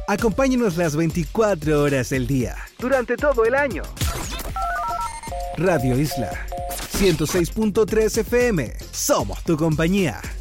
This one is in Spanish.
Acompáñenos las 24 horas del día, durante todo el año. Radio Isla 106.3 FM. Somos tu compañía.